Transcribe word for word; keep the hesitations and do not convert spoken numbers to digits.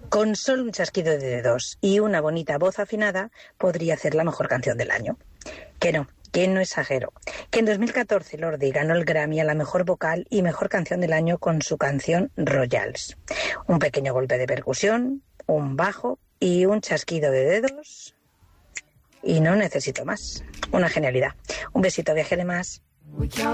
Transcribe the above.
Con solo un chasquido de dedos y una bonita voz afinada podría ser la mejor canción del año. Que no, que no exagero. Que en dos mil catorce Lordi ganó el Grammy a la mejor vocal y mejor canción del año con su canción Royals. Un pequeño golpe de percusión, un bajo y un chasquido de dedos. Y no necesito más. Una genialidad. Un besito, viajere más.